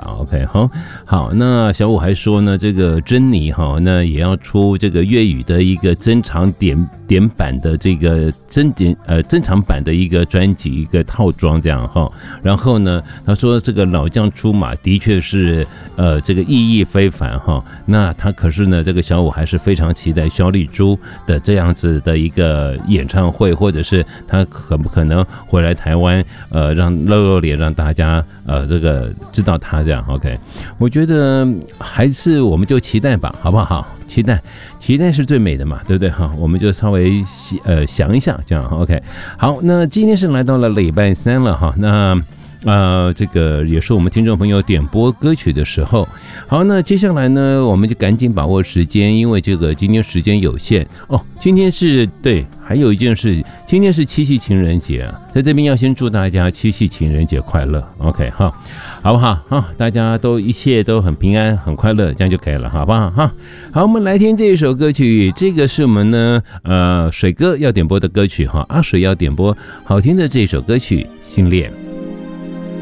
了。OK， 好，那小五还说呢，这个珍妮哈，那也要出这个粤语的一个珍藏点版的这个珍藏版的一个专辑一个套装这样哈。然后呢，他说这个老将出马的确是这个意义非凡哈。那他可是呢，这个小五还是非常期待萧丽珠的这样子的一个演唱会，或者是他可不可能回来台湾让露脸让大家这个知道他这样。 OK， 我觉得还是我们就期待吧，好不好？期待是最美的嘛，对不对哈？我们就稍微想一想这样。 OK， 好，那今天是来到了礼拜三了哈，那这个也是我们听众朋友点播歌曲的时候。好，那接下来呢，我们就赶紧把握时间，因为这个今天时间有限哦。今天是对，还有一件事，今天是七夕情人节啊，在这边要先祝大家七夕情人节快乐。OK， 好不好？好，大家都一切都很平安很快乐，这样就可以了，好不好？好，我们来听这一首歌曲，这个是我们呢水哥要点播的歌曲哈，阿水要点播好听的这首歌曲《心恋》。